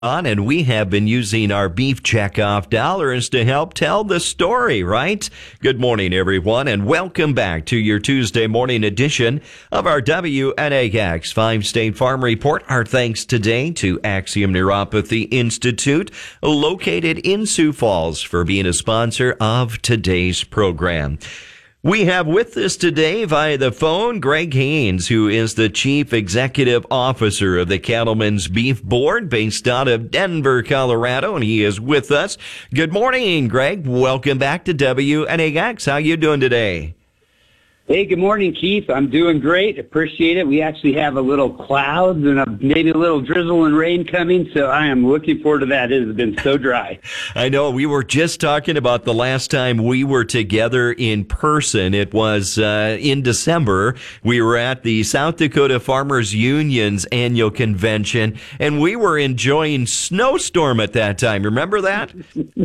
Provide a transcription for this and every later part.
And we have been using our beef checkoff dollars to help tell the story, right? Good morning, everyone, and welcome back to your Tuesday morning edition of our WNAX 5-State Farm Report. Our thanks today to Axiom Neuropathy Institute, located in Sioux Falls, for being a sponsor of today's program. We have with us today via the phone Greg Haynes, who is the Chief Executive Officer of the Cattlemen's Beef Board based out of Denver, Colorado, and he is with us. Good morning, Greg. Welcome back to WNAX. How you doing today? Hey, good morning, Keith. I'm doing great. Appreciate it. We actually have a little clouds and maybe a little drizzle and rain coming, so I am looking forward to that. It has been so dry. I know. We were just talking about the last time we were together in person. It was in December. We were at the South Dakota Farmers Union's annual convention, and we were enjoying snowstorm at that time. Remember that?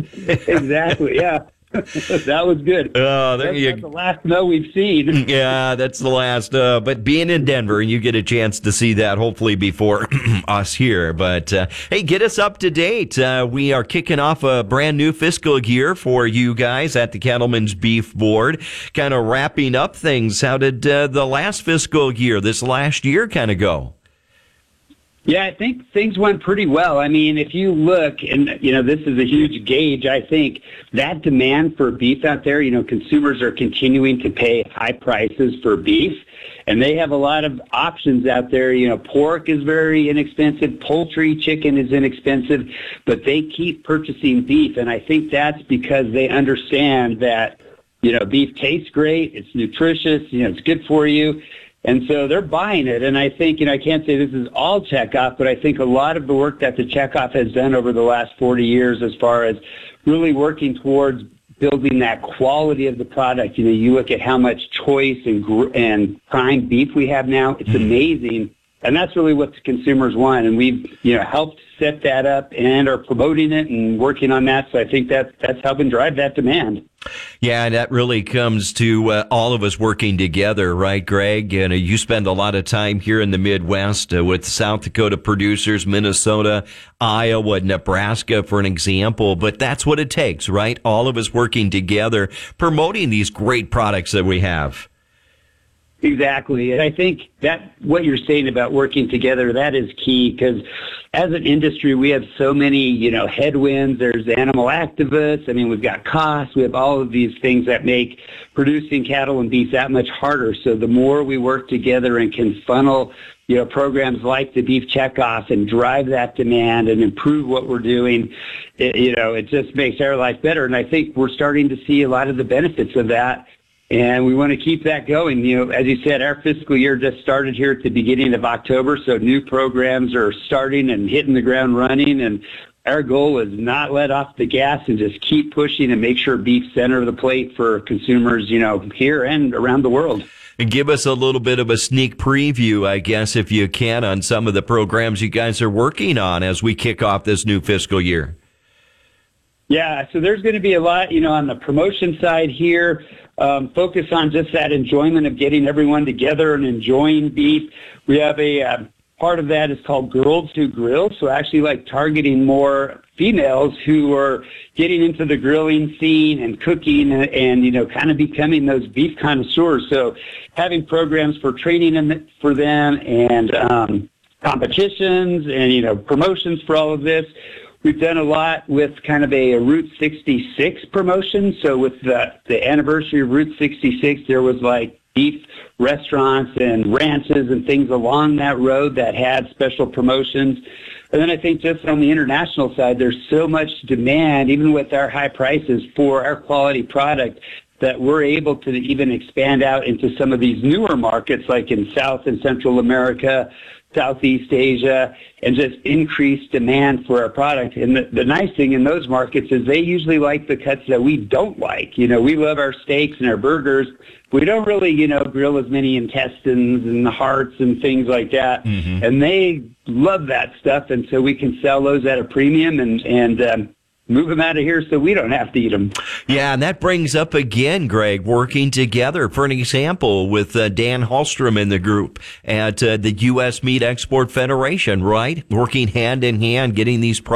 Exactly, yeah. That was good. That's the last snow we've seen. Yeah, that's the last. But being in Denver, you get a chance to see that hopefully before us here. But hey, get us up to date. We are kicking off a brand new fiscal year for you guys at the Cattlemen's Beef Board, kind of wrapping up things. How did the last fiscal year, this last year, kind of go? Yeah, I think things went pretty well. I mean, if you look, and, this is a huge gauge, I think that demand for beef out there, consumers are continuing to pay high prices for beef, and they have a lot of options out there. Pork is very inexpensive, poultry, chicken is inexpensive, but they keep purchasing beef, and I think that's because they understand that, beef tastes great, it's nutritious, it's good for you. And so they're buying it. And I think, I can't say this is all checkoff, but I think a lot of the work that the checkoff has done over the last 40 years as far as really working towards building that quality of the product. You look at how much choice and prime beef we have now. It's amazing. And that's really what the consumers want. And we've, helped set that up and are promoting it and working on that. So I think that's helping drive that demand. Yeah, that really comes to all of us working together, right, Greg? And you spend a lot of time here in the Midwest with South Dakota producers, Minnesota, Iowa, Nebraska, for an example. But that's what it takes, right? All of us working together, promoting these great products that we have. Exactly. And I think that what you're saying about working together, that is key, because as an industry, we have so many, headwinds. There's animal activists. I mean, we've got costs. We have all of these things that make producing cattle and beef that much harder. So the more we work together and can funnel, programs like the Beef Checkoff and drive that demand and improve what we're doing, it just makes our life better. And I think we're starting to see a lot of the benefits of that. And we want to keep that going. As you said, our fiscal year just started here at the beginning of October, so new programs are starting and hitting the ground running. And our goal is not let off the gas and just keep pushing and make sure beef's center of the plate for consumers, here and around the world. And give us a little bit of a sneak preview, I guess, if you can, on some of the programs you guys are working on as we kick off this new fiscal year. Yeah, so there's going to be a lot, on the promotion side here. Focus on just that enjoyment of getting everyone together and enjoying beef. We have a part of that is called Girls Who Grill, so actually targeting more females who are getting into the grilling scene and cooking and kind of becoming those beef connoisseurs. So having programs for training for them and competitions and, promotions for all of this. We've done a lot with kind of a Route 66 promotion. So with the anniversary of Route 66, there was beef restaurants and ranches and things along that road that had special promotions. And then I think just on the international side, there's so much demand, even with our high prices, for our quality product that we're able to even expand out into some of these newer markets like in South and Central America, Southeast Asia, and just increase demand for our product. And the nice thing in those markets is they usually like the cuts that we don't like. We love our steaks and our burgers. We don't really, grill as many intestines and the hearts and things like that. Mm-hmm. And they love that stuff. And so we can sell those at a premium and move them out of here so we don't have to eat them. Yeah, and that brings up again, Greg, working together. For an example, with Dan Hallstrom in the group at the U.S. Meat Export Federation, right? Working hand in hand, getting these